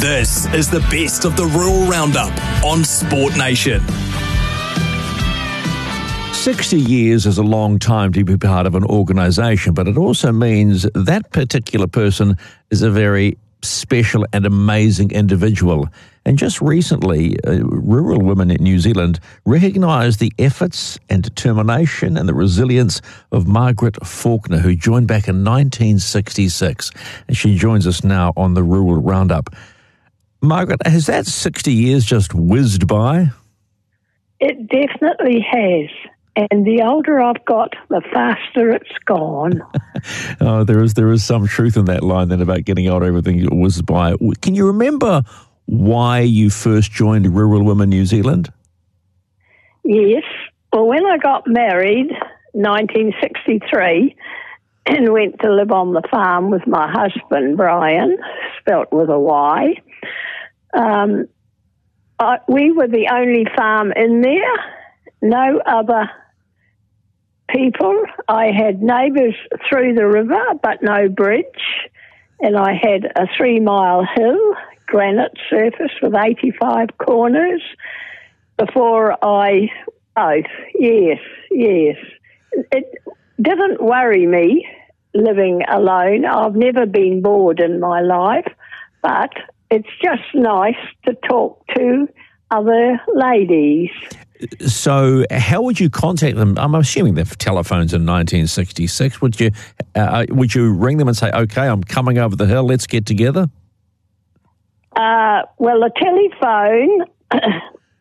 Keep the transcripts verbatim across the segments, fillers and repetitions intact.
This is the best of the Rural Roundup on Sport Nation. sixty years is a long time to be part of an organisation, but it also means that particular person is a very special and amazing individual. And just recently, uh, Rural Women in New Zealand recognised the efforts and determination and the resilience of Margaret Faulkner, who joined back in nineteen sixty-six. And she joins us now on the Rural Roundup. Margaret, has that sixty years just whizzed by? It definitely has. And the older I've got, the faster it's gone. oh, there is there is some truth in that line then about getting older, everything whizzes by. Can you remember why you first joined Rural Women New Zealand? Yes. Well, when I got married, nineteen sixty-three, and went to live on the farm with my husband, Brian, spelt with a Y, um, I, we were the only farm in there, no other people. I had neighbours through the river, but no bridge, and I had a three-mile hill, granite surface with eighty-five corners before I... Oh, yes, yes. It didn't worry me living alone. I've never been bored in my life, but it's just nice to talk to other ladies. So how would you contact them? I'm assuming they've telephones in nineteen sixty-six. Would you uh, would you ring them and say, okay, I'm coming over the hill, let's get together? Uh, well, the telephone,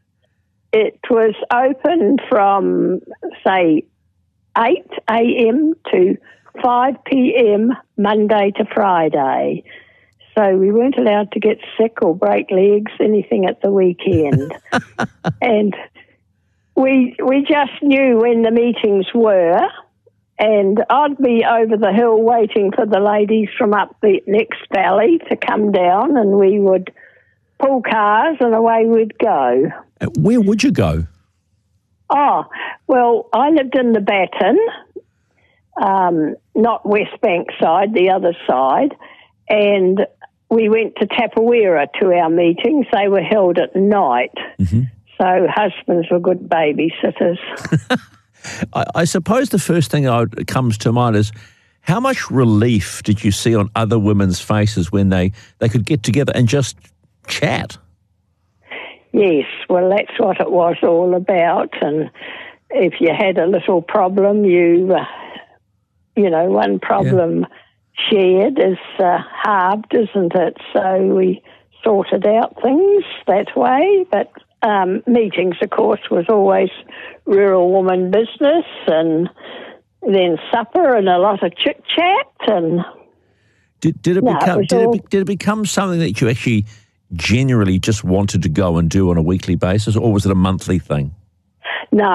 it was open from, say, eight a.m. to five p.m. Monday to Friday. So we weren't allowed to get sick or break legs, anything at the weekend. and we we just knew when the meetings were, and I'd be over the hill waiting for the ladies from up the next valley to come down, and we would pull cars and away we'd go. Where would you go? Oh, well, I lived in the Baton, um, not West Bank side, the other side, and we went to Tapawera to our meetings. They were held at night, mm-hmm. so husbands were good babysitters. I, I suppose the first thing that comes to mind is how much relief did you see on other women's faces when they, they could get together and just chat? Yes, well, that's what it was all about. And if you had a little problem, you, uh, you know, one problem yeah. shared is uh, halved, isn't it? So we sorted out things that way. But um, meetings, of course, was always rural woman business, and then supper and a lot of chit-chat. And Did, did, it, no, become, it did, all... it, did it become something that you actually generally just wanted to go and do on a weekly basis, or was it a monthly thing? No,